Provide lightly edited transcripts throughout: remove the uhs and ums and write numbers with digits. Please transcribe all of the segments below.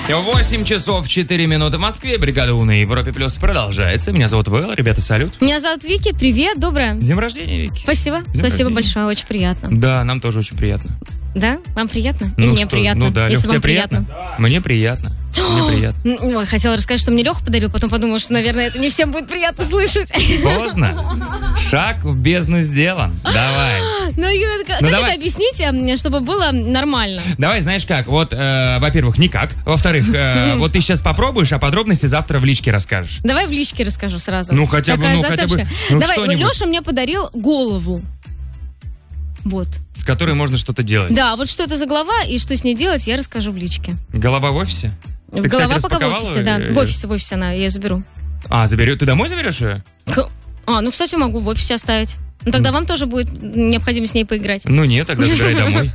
8 часов 4 минуты в Москве. Бригада У на Европе Плюс продолжается. Меня зовут Вэл. Ребята, салют. Меня зовут Вики. Привет, доброе. С днем рождения, Вики. Спасибо. Днем Спасибо рождения. большое, очень приятно. Да, нам тоже очень приятно. Да? Вам приятно? И Ну мне что, приятно. Ну да, если Лёх, тебе вам приятно. Мне приятно. Мне приятно. Ой, хотела рассказать, что мне Леха подарил, потом подумала, что, наверное, это не всем будет приятно слышать. Поздно. Шаг в бездну сделан. Давай. Как давай. это объясните, чтобы было нормально? Давай, знаешь как, вот, во-первых, никак. Во-вторых, вот ты сейчас попробуешь, а подробности завтра в личке расскажешь. Давай в личке расскажу сразу. Ну, хотя бы, Такая ну, хотя бы, зацепочка. ну, Давай, что-нибудь. Леша мне подарил голову. Вот. С которой можно что-то делать. Да, вот что это за голова и что с ней делать, я расскажу в личке. Голова в офисе? Ты, кстати, Голова пока в распаковала офисе, да. её? В офисе она, я ее заберу. Ты домой заберешь ее? Ну, кстати, могу в офисе оставить. Ну, тогда вам тоже будет необходимо с ней поиграть. Ну нет, тогда забирай домой.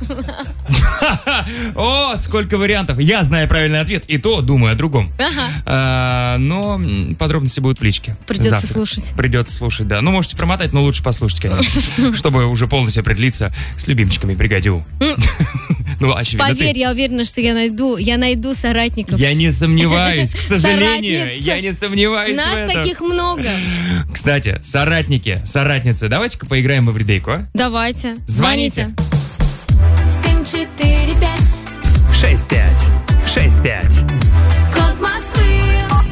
О, сколько вариантов. Я знаю правильный ответ, и то думаю о другом. Но подробности будут в личке. Придется завтра. слушать. Придется слушать, да. Ну, можете промотать, но лучше послушать, конечно. Чтобы уже полностью определиться с любимчиками в бригаде У. Ну, очевидно, Поверь, я уверена, что я найду соратников. Я не сомневаюсь, к сожалению. Соратниц. Я не сомневаюсь в Нас этом. таких много. Кстати, соратники, соратницы, давайте-ка поиграем в эвридейку, а? Давайте. Звоните. 745. 6565. Код Москвы.